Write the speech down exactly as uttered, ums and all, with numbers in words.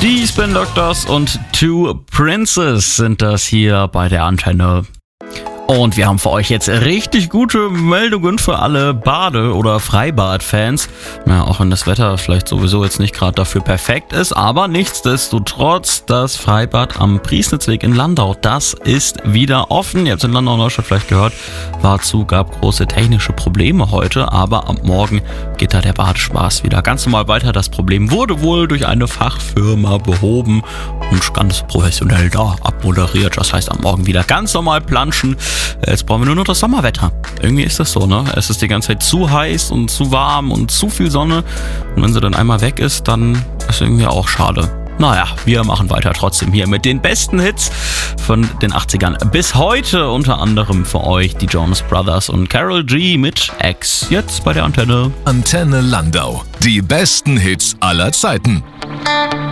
Die Spin Doctors und Two Princes sind das hier bei der Antenne. Und wir haben für euch jetzt richtig gute Meldungen für alle Bade- oder Freibad-Fans. Ja, auch wenn das Wetter vielleicht sowieso jetzt nicht gerade dafür perfekt ist, aber nichtsdestotrotz, das Freibad am Priesnitzweg in Landau, das ist wieder offen. Ihr habt es in Landau Neustadt vielleicht gehört, war zu, gab große technische Probleme heute, aber ab morgen geht da der Badespaß wieder ganz normal weiter. Das Problem wurde wohl durch eine Fachfirma behoben und ganz professionell da abmoderiert. Das heißt, am Morgen wieder ganz normal planschen. Jetzt brauchen wir nur noch das Sommerwetter. Irgendwie ist das so, ne? Es ist die ganze Zeit zu heiß und zu warm und zu viel Sonne. Und wenn sie dann einmal weg ist, dann ist irgendwie auch schade. Naja, wir machen weiter trotzdem hier mit den besten Hits von den achtzigern bis heute. Unter anderem für euch die Jonas Brothers und Karol G mit X. Jetzt bei der Antenne. Antenne Landau. Die besten Hits aller Zeiten.